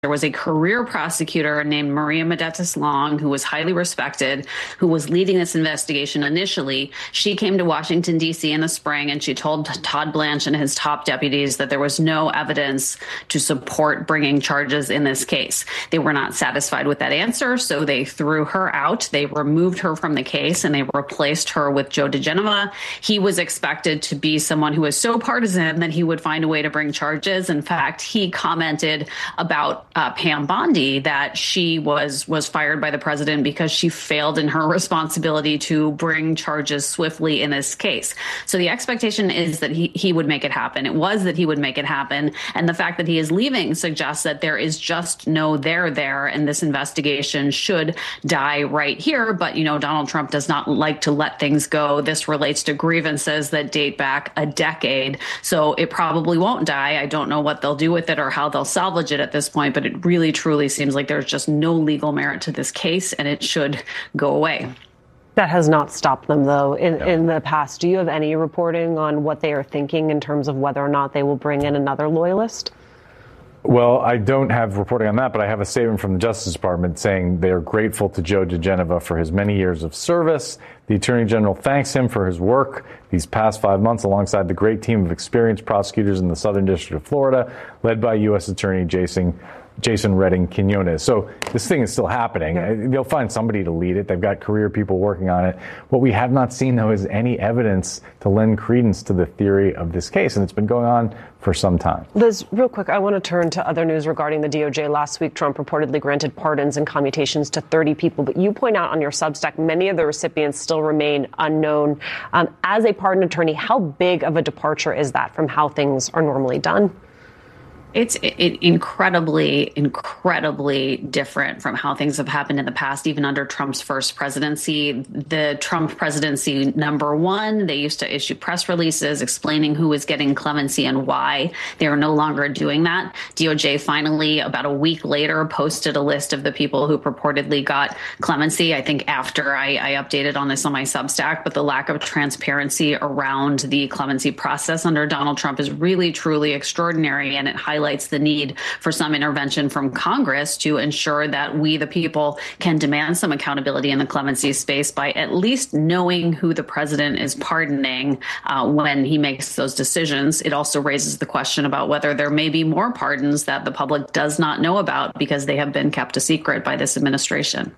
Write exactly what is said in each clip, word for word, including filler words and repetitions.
There was a career prosecutor named Maria Medettis Long, who was highly respected, who was leading this investigation initially. She came to Washington, D C in the spring, and she told Todd Blanche and his top deputies that there was no evidence to support bringing charges in this case. They were not satisfied with that answer, so they threw her out. They removed her from the case, and they replaced her with Joe diGenova. He was expected to be someone who was so partisan that he would find a way to bring charges. In fact, he commented about Uh, Pam Bondi that she was was fired by the president because she failed in her responsibility to bring charges swiftly in this case. So the expectation is that he, he would make it happen. It was that he would make it happen. And the fact that he is leaving suggests that there is just no there there. And this investigation should die right here. But, you know, Donald Trump does not like to let things go. This relates to grievances that date back a decade. So it probably won't die. I don't know what they'll do with it or how they'll salvage it at this point. But it really, truly seems like there's just no legal merit to this case, and it should go away. That has not stopped them, though, in, no. in the past. Do you have any reporting on what they are thinking in terms of whether or not they will bring in another loyalist? Well, I don't have reporting on that, but I have a statement from the Justice Department saying they are grateful to Joe diGenova for his many years of service. The Attorney General thanks him for his work these past five months alongside the great team of experienced prosecutors in the Southern District of Florida, led by U S Attorney Jason Jason Redding Quinones. So this thing is still happening. Yeah. They'll find somebody to lead it. They've got career people working on it. What we have not seen, though, is any evidence to lend credence to the theory of this case. And it's been going on for some time. Liz, real quick, I want to turn to other news regarding the D O J. Last week, Trump reportedly granted pardons and commutations to thirty people. But you point out on your Substack, many of the recipients still remain unknown. Um, as a pardon attorney, how big of a departure is that from how things are normally done? It's it, incredibly, incredibly different from how things have happened in the past, even under Trump's first presidency. The Trump presidency, number one, they used to issue press releases explaining who was getting clemency and why. They are no longer doing that. D O J finally, about a week later, posted a list of the people who purportedly got clemency. I think after I, I updated on this on my Substack, but the lack of transparency around the clemency process under Donald Trump is really, truly extraordinary, and it highlights highlights the need for some intervention from Congress to ensure that we, the people, can demand some accountability in the clemency space by at least knowing who the president is pardoning uh, when he makes those decisions. It also raises the question about whether there may be more pardons that the public does not know about because they have been kept a secret by this administration.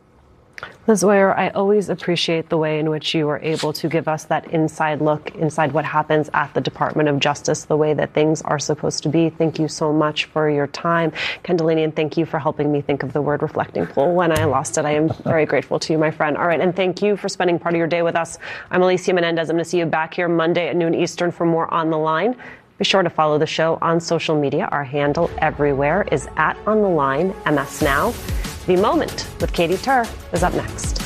Liz Oyer, I always appreciate the way in which you are able to give us that inside look inside what happens at the Department of Justice, the way that things are supposed to be. Thank you so much for your time. Ken Dilanian, thank you for helping me think of the word reflecting pool when I lost it. I am very grateful to you, my friend. All right, and thank you for spending part of your day with us. I'm Alicia Menendez. I'm going to see you back here Monday at noon Eastern for more On the Line. Be sure to follow the show on social media. Our handle everywhere is at On the Line M S Now. The Moment with Katie Tur is up next.